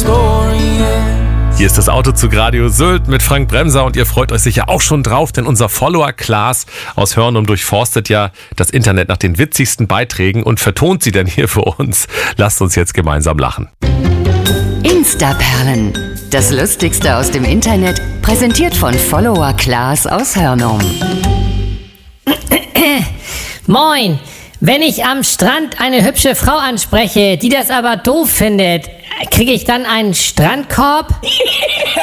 Hier ist das Auto zu Radio Sylt mit Frank Bremser und ihr freut euch sicher auch schon drauf, denn unser Follower Klaas aus Hörnum durchforstet ja das Internet nach den witzigsten Beiträgen und vertont sie dann hier für uns. Lasst uns jetzt gemeinsam lachen. Instaperlen. Das Lustigste aus dem Internet, präsentiert von Follower Klaas aus Hörnum. Moin! Wenn ich am Strand eine hübsche Frau anspreche, die das aber doof findet, kriege ich dann einen Strandkorb?